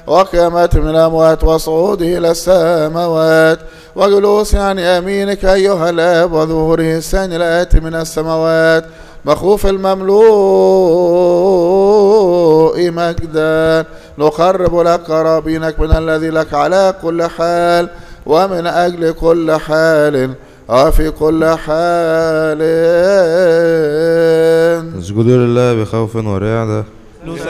وقيامة من الأموات وصعوده إلى السماوات وجلوس عن يمينك أيها الآب وظهوره الثاني الآتي من السماوات مخوف المملوء مجدا نقرب لك قرابينك من الذي لك على كل حال ومن أجل كل حال وفي كل حال. اسجدوا لله بخوف ورعدة.